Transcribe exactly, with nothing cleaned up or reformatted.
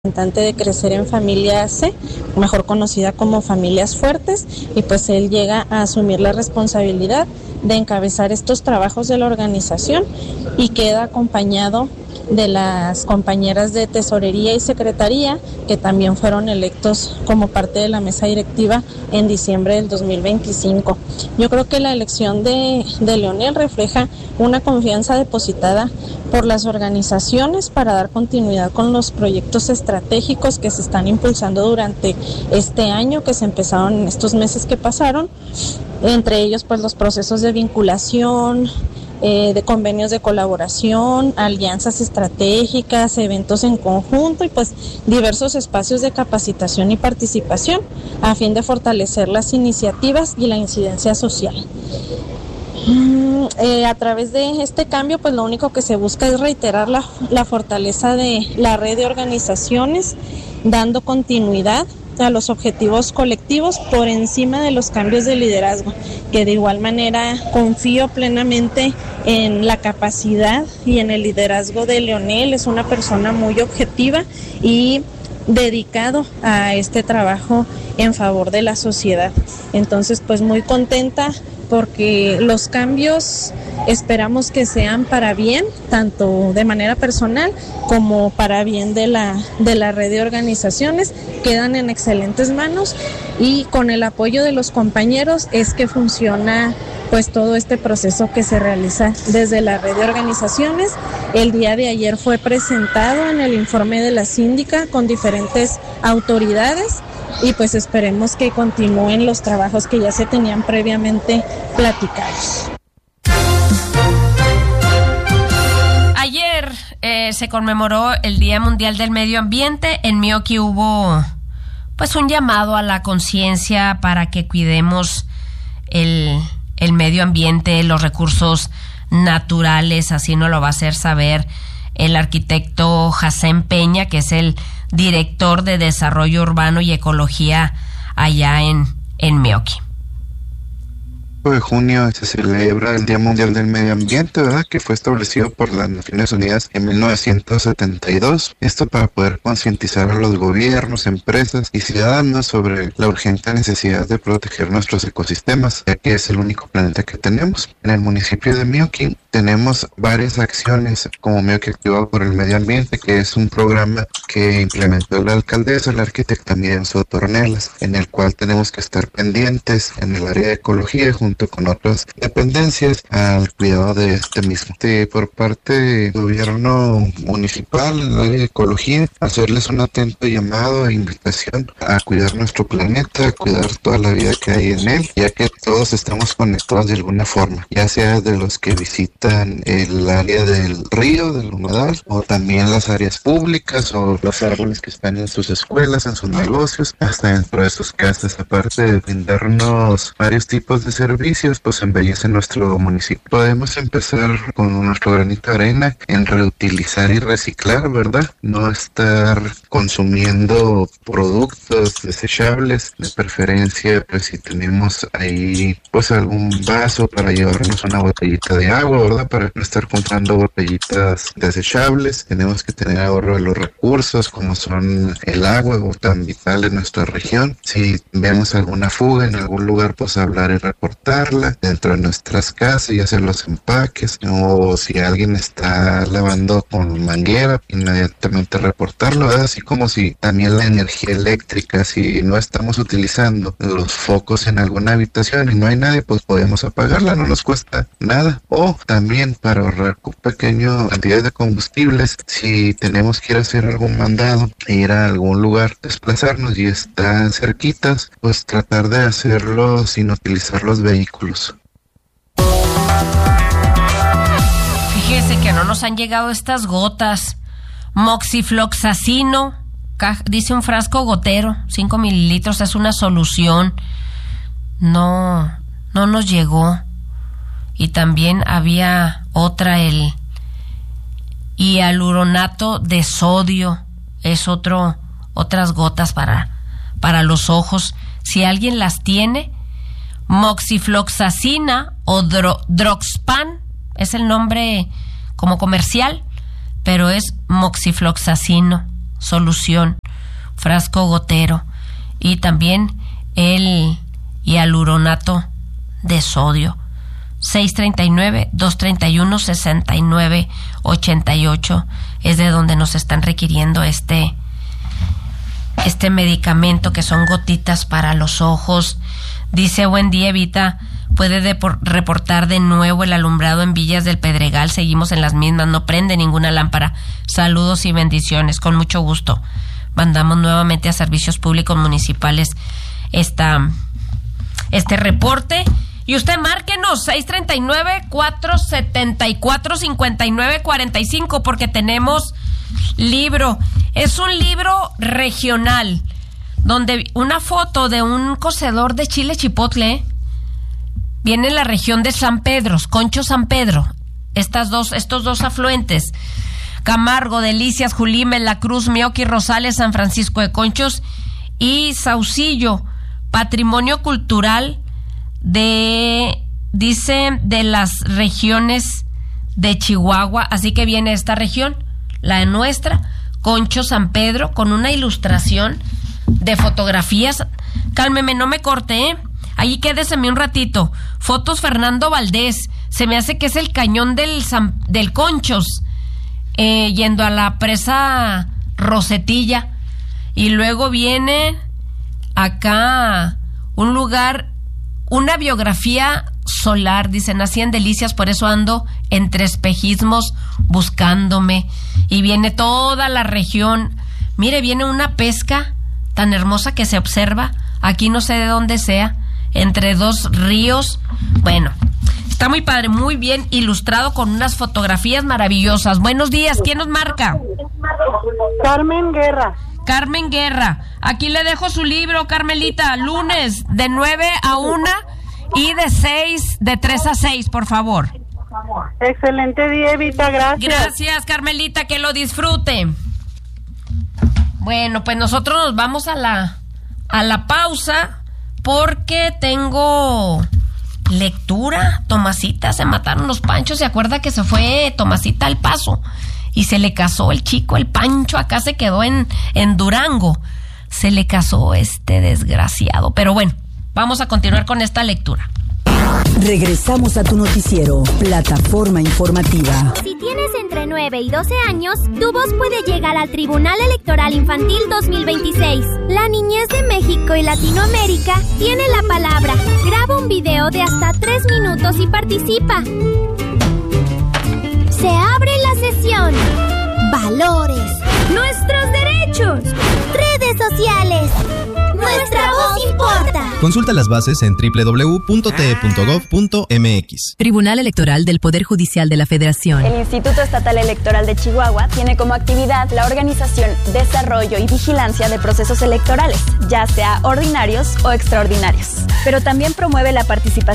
de Crecer en Familia C, mejor conocida como Familias Fuertes, y pues él llega a asumir la responsabilidad de encabezar estos trabajos de la organización y queda acompañado de las compañeras de tesorería y secretaría que también fueron electos como parte de la mesa directiva en diciembre del dos mil veinticinco. Yo creo que la elección de, de Leonel refleja una confianza depositada por las organizaciones para dar continuidad con los proyectos estratégicos que se están impulsando durante este año, que se empezaron en estos meses que pasaron, entre ellos pues los procesos de vinculación, Eh, de convenios de colaboración, alianzas estratégicas, eventos en conjunto y pues diversos espacios de capacitación y participación a fin de fortalecer las iniciativas y la incidencia social. Mm, eh, a través de este cambio pues lo único que se busca es reiterar la, la fortaleza de la red de organizaciones, dando continuidad a los objetivos colectivos por encima de los cambios de liderazgo, que de igual manera confío plenamente en la capacidad y en el liderazgo de Leonel. Es una persona muy objetiva y dedicado a este trabajo en favor de la sociedad. Entonces pues muy contenta porque los cambios esperamos que sean para bien, tanto de manera personal como para bien de la, de la red de organizaciones. Quedan en excelentes manos y con el apoyo de los compañeros es que funciona pues todo este proceso que se realiza desde la red de organizaciones. El día de ayer fue presentado en el informe de la síndica con diferentes autoridades y pues esperemos que continúen los trabajos que ya se tenían previamente platicados. Ayer eh, se conmemoró el Día Mundial del Medio Ambiente. En Mioqui hubo pues un llamado a la conciencia para que cuidemos el, el medio ambiente, los recursos naturales. Así nos lo va a hacer saber el arquitecto Jacén Peña, que es el director de Desarrollo Urbano y Ecología allá en, en Mioqui. De junio se celebra el Día Mundial del Medio Ambiente, ¿verdad? Que fue establecido por las Naciones Unidas en mil novecientos setenta y dos. Esto para poder concientizar a los gobiernos, empresas y ciudadanos sobre la urgente necesidad de proteger nuestros ecosistemas, ya que es el único planeta que tenemos. En el municipio de Mioqui tenemos varias acciones como Mioqui Activa por el Medio Ambiente, que es un programa que implementó la alcaldesa, la arquitecta Miriam Soto Ornelas, en el cual tenemos que estar pendientes en el área de ecología junto con otras dependencias al cuidado de este mismo. Sí, por parte del gobierno municipal, en el área de ecología, hacerles un atento llamado e invitación a cuidar nuestro planeta, a cuidar toda la vida que hay en él, ya que todos estamos conectados de alguna forma, ya sea de los que visitan el área del río, del humedal, o también las áreas públicas o los árboles que están en sus escuelas, en sus negocios, hasta dentro de sus casas. Aparte de brindarnos varios tipos de servicios, pues embellece nuestro municipio. Podemos empezar con nuestro granito de arena en reutilizar y reciclar, ¿verdad? No estar consumiendo productos desechables, de preferencia, pues si tenemos ahí pues algún vaso para llevarnos una botellita de agua, ¿verdad? Para no estar comprando botellitas desechables. Tenemos que tener ahorro de los recursos como son el agua, o tan vital en nuestra región. Si vemos alguna fuga en algún lugar, pues hablar y reportar dentro de nuestras casas y hacer los empaques, o si alguien está lavando con manguera, inmediatamente reportarlo, ¿verdad? Así como si también la energía eléctrica, si no estamos utilizando los focos en alguna habitación y no hay nadie, pues podemos apagarla, no nos cuesta nada. O también para ahorrar un pequeño cantidad de combustibles, si tenemos que ir a hacer algún mandado, ir a algún lugar, desplazarnos y están cerquitas, pues tratar de hacerlo sin utilizar los vehículos. Fíjese que no nos han llegado estas gotas. Moxifloxacino, dice un frasco gotero, cinco mililitros, es una solución. No, no nos llegó. Y también había otra, el hialuronato de sodio, es otro, otras gotas para, para los ojos. Si alguien las tiene, moxifloxacina o dro, Droxpan, es el nombre como comercial, pero es moxifloxacino. solución, frasco gotero, y también el hialuronato de sodio. seis treinta y nueve, dos treinta y uno, sesenta y nueve ochenta y ocho es de donde nos están requiriendo este este medicamento, que son gotitas para los ojos. Dice: buen día, Evita, puede depor- reportar de nuevo el alumbrado en Villas del Pedregal. Seguimos en las mismas, no prende ninguna lámpara. Saludos y bendiciones, con mucho gusto. Mandamos nuevamente a Servicios Públicos Municipales esta, este reporte. Y usted márquenos seis treinta y nueve, cuatro setenta y cuatro, cincuenta y nueve cuarenta y cinco, porque tenemos libro. Es un libro regional, donde una foto de un cocedor de chile chipotle viene en la región de San Pedro, Concho San Pedro. Estas dos, estos dos afluentes, Camargo, Delicias, Julime, La Cruz, Mioqui, Rosales, San Francisco de Conchos y Saucillo, patrimonio cultural de, dice, de las regiones de Chihuahua. Así que viene esta región, la de nuestra, Concho San Pedro, con una ilustración de fotografías. Cálmeme, no me corte, ¿eh? Ahí quédeseme un ratito. Fotos Fernando Valdés, se me hace que es el cañón del, San, del Conchos, eh, yendo a la presa Rosetilla. Y luego viene acá un lugar, una biografía solar, dice: nací en Delicias, por eso ando entre espejismos buscándome. Y viene toda la región. Mire, viene una pesca tan hermosa que se observa, aquí no sé de dónde sea, entre dos ríos. Bueno, está muy padre, muy bien ilustrado, con unas fotografías maravillosas. Buenos días, ¿quién nos marca? Carmen Guerra. Carmen Guerra, aquí le dejo su libro, Carmelita, lunes de nueve a una y de seis, de tres a seis, por favor. Excelente día, Evita, gracias. Gracias, Carmelita, que lo disfrute. Bueno, pues nosotros nos vamos a la a la pausa, porque tengo lectura. Tomasita, se mataron los Panchos. ¿Se acuerda que se fue Tomasita al Paso y se le casó el chico, el Pancho? Acá se quedó en, en Durango. Se le casó este desgraciado. Pero bueno, vamos a continuar con esta lectura. Regresamos a tu noticiero, Plataforma Informativa. Si tienes entre nueve y doce años, tu voz puede llegar al Tribunal Electoral Infantil dos mil veintiséis. La niñez de México y Latinoamérica tiene la palabra. Graba un video de hasta tres minutos y participa. Se abre la sesión. Valores. Nuestros derechos. Redes sociales. Nuestra voz importa. Consulta las bases en doble u doble u doble u punto t e punto gov punto m x. Tribunal Electoral del Poder Judicial de la Federación. El Instituto Estatal Electoral de Chihuahua tiene como actividad la organización, desarrollo y vigilancia de procesos electorales, ya sea ordinarios o extraordinarios. Pero también promueve la participación